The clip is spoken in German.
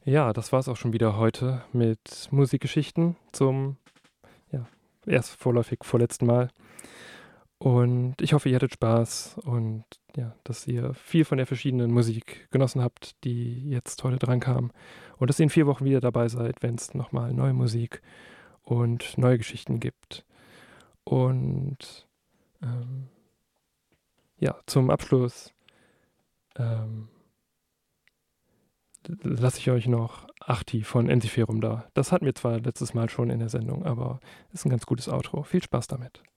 Ja, das war's auch schon wieder heute mit Musikgeschichten zum, ja, erst vorläufig vorletzten Mal. Und ich hoffe, ihr hattet Spaß und ja, dass ihr viel von der verschiedenen Musik genossen habt, die jetzt heute drankam. Und dass ihr in 4 Wochen wieder dabei seid, wenn es nochmal neue Musik und neue Geschichten gibt. Und ähm, ja, zum Abschluss ähm, lasse ich euch noch Achti von Ensiferum da. Das hatten wir zwar letztes Mal schon in der Sendung, aber ist ein ganz gutes Outro. Viel Spaß damit.